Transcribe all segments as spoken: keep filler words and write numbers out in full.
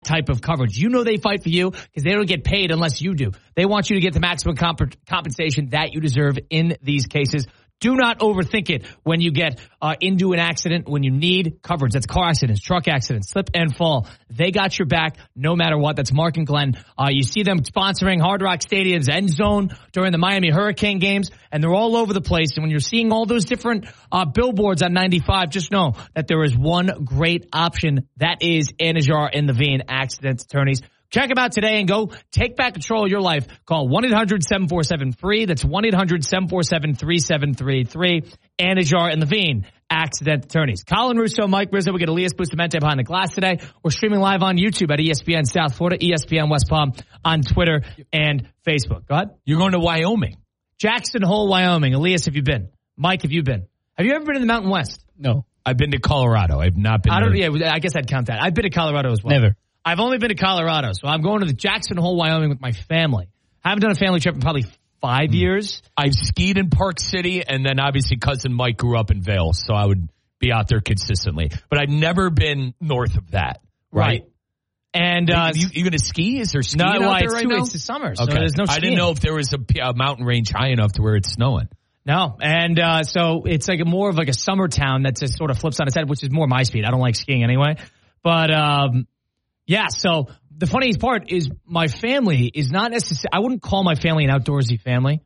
type of coverage. You know they fight for you because they don't get paid unless you do. They want you to get the maximum comp- compensation that you deserve in these cases. Do not overthink it when you get uh, into an accident, when you need coverage. That's car accidents, truck accidents, slip and fall. They got your back no matter what. That's Mark and Glenn. Uh, you see them sponsoring Hard Rock Stadium's End Zone during the Miami Hurricane games, and they're all over the place. And when you're seeing all those different uh, billboards on ninety-five, just know that there is one great option. That is Anajar and Levine Accident Attorneys. Check them out today and go take back control of your life. Call one eight hundred seven four seven free. That's one eight hundred seven four seven three seven three three. Anajar and Levine, Accident Attorneys. Colin Russo, Mike Rizzo. We get Elias Bustamante behind the glass today. We're streaming live on YouTube at E S P N South Florida, E S P N West Palm on Twitter and Facebook. Go ahead. You're going to Wyoming. Jackson Hole, Wyoming. Elias, have you been? Mike, have you been? Have you ever been in the Mountain West? No. I've been to Colorado. I've not been I don't, there. Yeah, I guess I'd count that. I've been to Colorado as well. Never. I've only been to Colorado, so I'm going to the Jackson Hole, Wyoming with my family. I haven't done a family trip in probably five years. I've skied in Park City, and then obviously cousin Mike grew up in Vail, so I would be out there consistently. But I've never been north of that, right? right. And uh, you, you going to ski? Is there skiing no, out well, there it's right too, now? It's the summer, so okay. there's no skiing. I didn't know if there was a, a mountain range high enough to where it's snowing. No, and uh, so it's like a more of like a summer town that just sort of flips on its head, which is more my speed. I don't like skiing anyway. But, um, yeah, so the funniest part is my family is not necessarily, I wouldn't call my family an outdoorsy family.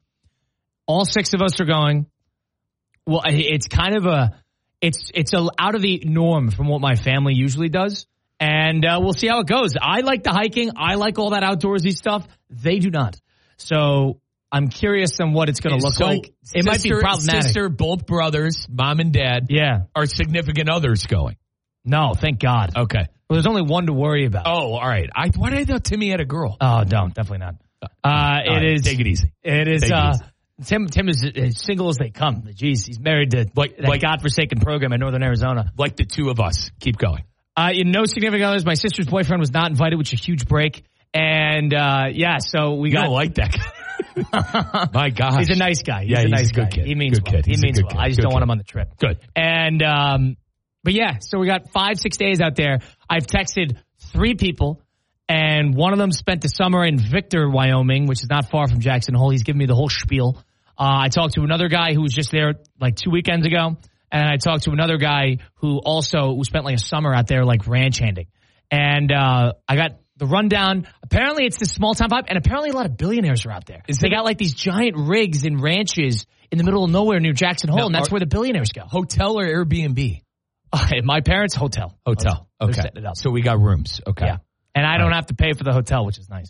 All six of us are going. Well, it's kind of a, it's it's a, out of the norm from what my family usually does. And uh, we'll see how it goes. I like the hiking. I like all that outdoorsy stuff. They do not. So I'm curious on what it's going to look so like. It sister, might be problematic. Sister, both brothers, mom and dad, yeah, are significant others going. No, thank God. Okay. Well, there's only one to worry about. Oh, all right. I why did I thought Timmy had a girl? Oh, no, definitely not. Uh, it right, is. Take it easy. It is. Take Uh, it easy. Tim. Tim is as single as they come. Jeez, he's married to like that like, godforsaken program in Northern Arizona. Like the two of us. Keep going. Uh, in no significant others. My sister's boyfriend was not invited, which is a huge break. And uh, yeah, so we you got. Don't like that guy. My gosh, he's a nice guy. He's yeah, a nice he's a good guy. kid. He means good well. Kid. He he's means a good well. kid. I just good don't kid. want him on the trip. Good. And um, but yeah, so we got five, six days out there. I've texted three people, and one of them spent the summer in Victor, Wyoming, which is not far from Jackson Hole. He's given me the whole spiel. Uh, I talked to another guy who was just there like two weekends ago, and I talked to another guy who also who spent like a summer out there like ranch handing. And uh, I got the rundown. Apparently, it's this small town vibe, and apparently a lot of billionaires are out there. Is they got like these giant rigs and ranches in the middle of nowhere near Jackson Hole, now, and that's are, where the billionaires go. Hotel or Airbnb? Uh, my parents' hotel. Hotel. They're Okay. setting it up. So we got rooms. Okay. Yeah. And I All don't right. have to pay for the hotel, which is nice.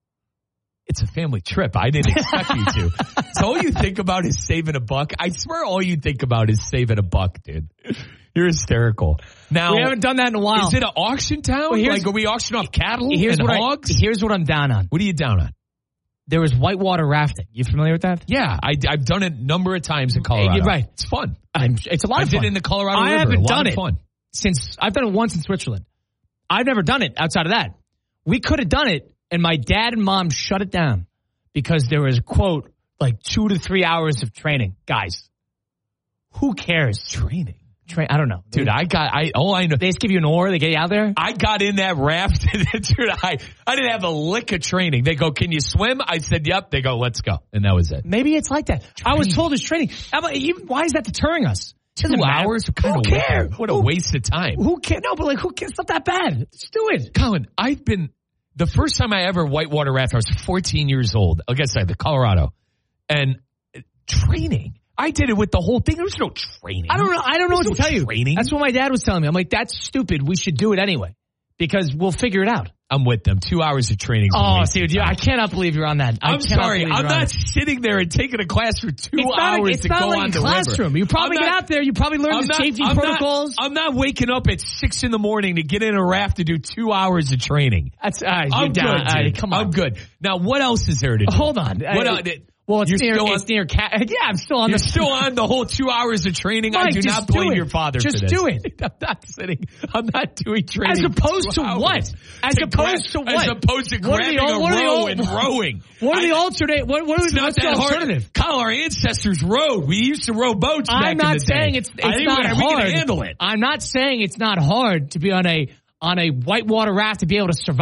It's a family trip. I didn't expect you to. So all you think about is saving a buck. I swear all you think about is saving a buck, dude. You're hysterical. Now We haven't done that in a while. Is it an auction town? Well, here's- like, are we auctioning off cattle Here's and what hogs? I, here's what I'm down on. What are you down on? There was whitewater rafting. You familiar with that? Yeah, I, I've done it a number of times in Colorado. You're right. It's fun. I'm, it's a lot I of did fun. it in the Colorado I River. haven't a lot done of it fun. since I've done it once in Switzerland. I've never done it outside of that. We could have done it, and my dad and mom shut it down because there was, quote, like two to three hours of training. Guys, who cares? Training. Train? I don't know. Dude, I got, I, all I know. They just give you an oar, they get you out there? I got in that raft. Dude, I, I didn't have a lick of training. They go, can you swim? I said, yep. They go, let's go. And that was it. Maybe it's like that. I was told it's training. How about, even, why is that deterring us? Two Doesn't matter. hours? Kind Who of cares? What a Who- waste of time. Who cares? No, but like, who cares? It's not that bad. Just do it. Colin, I've been, the first time I ever whitewater rafted, I was fourteen years old. Like I said, the Colorado. And uh, training. I did it with the whole thing. There was no training. I don't know. I don't know There's what to no tell you. training. That's what my dad was telling me. I'm like, that's stupid. We should do it anyway because we'll figure it out. I'm with them. Two hours of training. is a Oh, waste of dude, yeah, time. I cannot believe you're on that. I I'm cannot sorry. believe I'm you're on not it. sitting there and taking a class for two It's not, hours it's to not go like on a the classroom. river. You probably I'm get not- out there. You probably learn I'm the not- safety I'm protocols. Not, I'm not waking up at six in the morning to get in a raft to do two hours of training. That's uh, you're I'm down. good, Uh, dude. come on. I'm good. Now, what else is there to do? Hold on. What Uh, el- well, it's You're near. still on- It's near. Ca- yeah, I'm still on. You're the still on the whole two hours of training. I Mike, do just not do blame it. your father Just for this. do it. I'm not sitting. I'm not doing training. As for opposed two to hours. what? As To opposed to gra- what? As opposed to What are the grabbing al- a what are the row al- and rowing. What are I- the alternate? What, what are It's the, not what's that the hard. alternative? Kyle, our ancestors rowed. We used to row boats back I'm in not the day. saying it's it's I think not we, we hard. can handle it. I'm not saying it's not hard to be on a on a whitewater raft to be able to survive.